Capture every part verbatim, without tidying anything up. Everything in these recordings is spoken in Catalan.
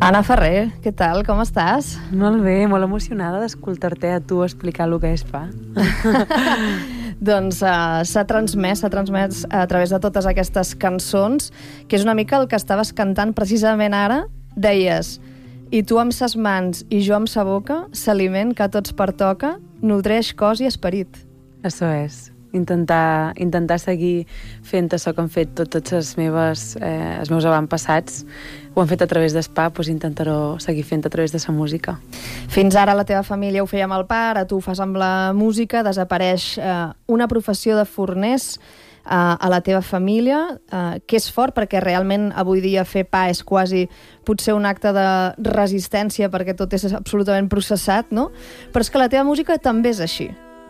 Anna Ferrer, què tal? Com estàs? Molt bé, molt emocionada d'escoltar-te a tu explicar el que és pa. Doncs uh, s'ha transmès, s'ha transmès a través de totes aquestes cançons, que és una mica el que estaves cantant precisament ara. Deies, i tu amb ses mans i jo amb sa boca, s'aliment que a tots pertoca, nodreix cos i esperit. Això és. Intentar, intentar seguir fent això que han fet tots, tots els, meves, eh, els meus avantpassats. Ho han fet a través d'Spa, doncs intentaré seguir fent a través de sa música. Fins ara la teva família ho feia amb el pa, ara tu ho fas amb la música, desapareix eh, una professió de forners eh, a la teva família, eh, que és fort perquè realment avui dia fer pa és quasi potser un acte de resistència perquè tot és absolutament processat, no? Però és que la teva música també és així.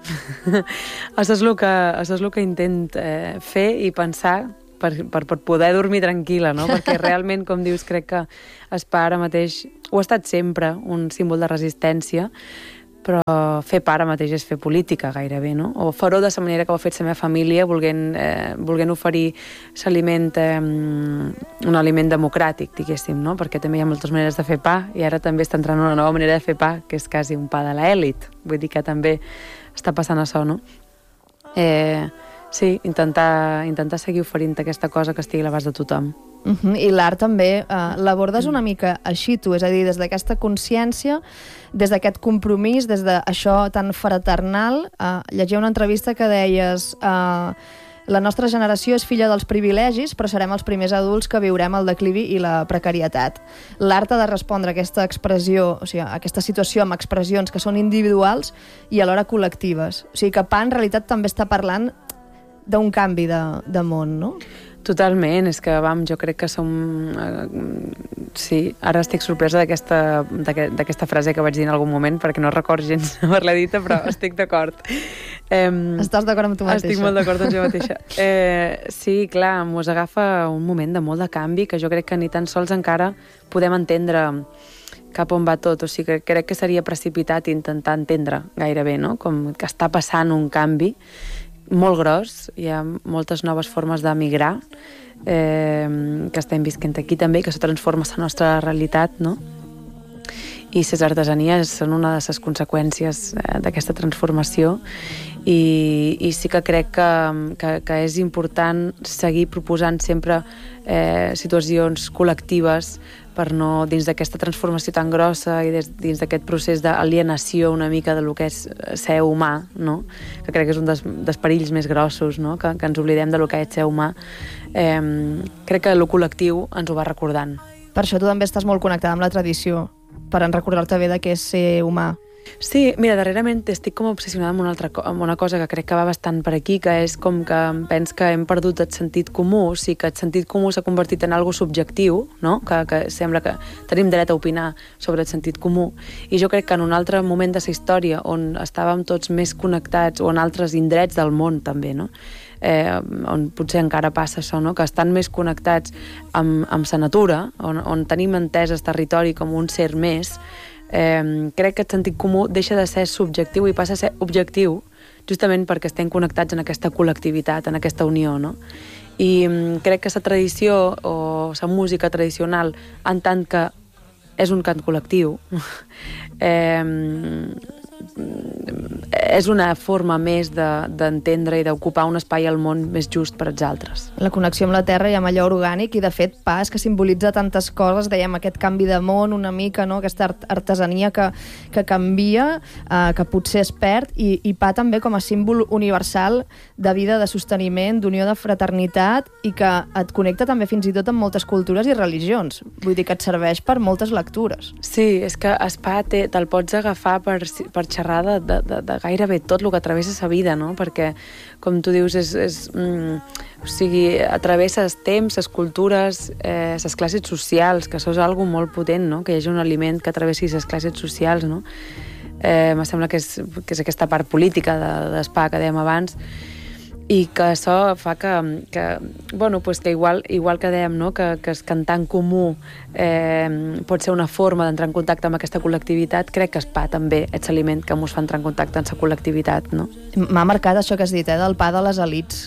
Això és el que, això és el que intent eh, fer i pensar per, per, per poder dormir tranquil·la, no? Perquè realment, com dius, crec que Spa ara mateix ho ha estat sempre un símbol de resistència, però fer pa ara mateix és fer política gairebé, no? O fer-ho de la manera que ho ha fet la meva família, volent, eh, volent oferir l'aliment, eh, un aliment democràtic, diguéssim, no? Perquè també hi ha moltes maneres de fer pa i ara també està entrant una nova manera de fer pa, que és quasi un pa de l'elit. Vull dir que també està passant això, no? Eh, sí, intentar, intentar seguir oferint aquesta cosa que estigui a l'abast de tothom. Uh-huh. I l'art també eh, l'abordes una mica així, tu, és a dir, des d'aquesta consciència, des d'aquest compromís, des d'això tan fraternal. Eh, llegia una entrevista que deies eh, la nostra generació és filla dels privilegis, però serem els primers adults que viurem el declivi i la precarietat. L'art ha de respondre a aquesta expressió, o sigui, a aquesta situació amb expressions que són individuals i alhora col·lectives. O sigui que Pa en realitat també està parlant d'un canvi de, de món, no? Totalment, és que, vam, jo crec que som... Eh, sí, ara estic sorpresa d'aquesta d'aquesta frase que vaig dir en algun moment, perquè no recordo gens haver-la dita, però estic d'acord. Eh, Estàs d'acord amb tu mateixa? Estic molt d'acord amb jo mateixa. Eh, sí, clar, mos agafa un moment de molt de canvi, que jo crec que ni tan sols encara podem entendre cap on va tot, o sigui que crec que seria precipitat intentar entendre gairebé, no? Com que està passant un canvi molt gros, hi ha moltes noves formes d'emigrar eh, que estem visquent aquí també, que se transforma la nostra realitat, no? I les artesanies són una de les conseqüències eh, d'aquesta transformació i, i sí que crec que, que, que és important seguir proposant sempre eh, situacions col·lectives per no, dins d'aquesta transformació tan grossa i des, dins d'aquest procés d'alienació una mica de lo que és ser humà, no? Que crec que és un dels, dels perills més grossos, no? que, que ens oblidem de lo que és ser humà. Eh, crec que lo col·lectiu ens ho va recordant. Per això tu també estàs molt connectada amb la tradició, per en recordar-te bé de què és ser humà. Sí, mira, darrerament estic com obsessionada amb una, altra, amb una cosa que crec que va bastant per aquí, que és com que pens que hem perdut el sentit comú, o sigui que el sentit comú s'ha convertit en algo subjectiu, no? que, que sembla que tenim dret a opinar sobre el sentit comú, i jo crec que en un altre moment de la història on estàvem tots més connectats, o en altres indrets del món també, no? Eh, on potser encara passa això, no? Que estan més connectats amb, amb la natura, on, on tenim entès el territori com un ser més. Eh, crec que el sentit comú deixa de ser subjectiu i passa a ser objectiu, justament perquè estem connectats en aquesta col·lectivitat, en aquesta unió, no? I um, crec que la tradició o la música tradicional, en tant que és un cant col·lectiu, eh, és una forma més d'entendre de, i d'ocupar un espai al món més just per als altres. La connexió amb la terra i amb allò orgànic, i de fet Pa és que simbolitza tantes coses, dèiem aquest canvi de món una mica, no? Aquesta art artesania que, que canvia, eh, que potser es perd, i, i Pa també com a símbol universal de vida, de sosteniment, d'unió, de fraternitat, i que et connecta també fins i tot amb moltes cultures i religions. Vull dir que et serveix per moltes lectures. Sí, és que Spa te'l pots agafar per, per xerrar de, de, de, de gairebé tot el que travessa sa vida, no? Perquè, com tu dius, és, és, mm, o sigui, atravessa els temps, les cultures, eh, les classes socials, que això és algo molt potent, no? Que hi hagi un aliment que travessi les classes socials, no? Eh, em sembla que és, que és aquesta part política de, de Spa que dèiem abans, i que això fa que, que bueno, pues que igual, igual que dèiem, no? que, que es cantar en comú eh, pot ser una forma d'entrar en contacte amb aquesta col·lectivitat, crec que el pa també és l'aliment que ens fa entrar en contacte amb la col·lectivitat, no? M'ha marcat això que has dit, eh, del pa de les elits.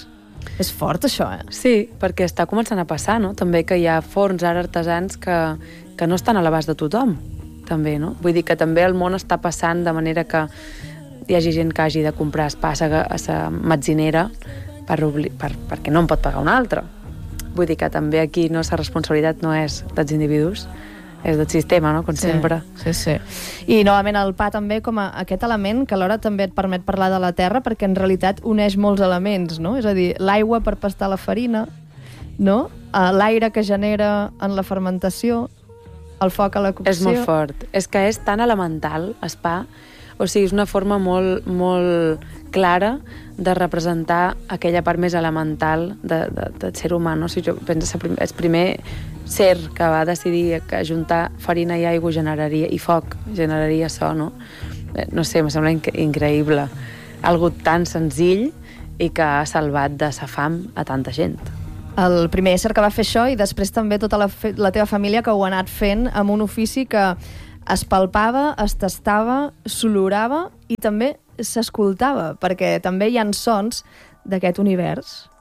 És fort, això, eh? Sí, perquè està començant a passar, no? També que hi ha forns ara artesans que, que no estan a l'abast de tothom, també, no? Vull dir que també el món està passant de manera que hi hagi gent que hagi de comprar espàrrega a sa metzinera per, per, perquè no en pot pagar un altre. Vull dir que també aquí no, la responsabilitat no és dels individus, és del sistema, no? Com sí, sempre. Sí, sí. I novament el pa també com a aquest element que alhora també et permet parlar de la terra, perquè en realitat uneix molts elements, no? És a dir, l'aigua per pastar la farina, no? L'aire que genera en la fermentació, el foc a la cocció... És molt fort. És que és tan elemental, el pa. O sigui, és una forma molt, molt clara de representar aquella part més elemental de, de, del ser humà. No? O sigui, jo penso que el primer ser que va decidir que juntar farina i aigua generaria, i foc generaria so, no? No sé, em sembla inc increïble. Algo tan senzill i que ha salvat de sa fam a tanta gent. El primer ésser que va fer això i després també tota la, la teva família que ho ha anat fent amb un ofici que es palpava, es tastava, s'olorava i també s'escoltava, perquè també hi ha sons d'aquest univers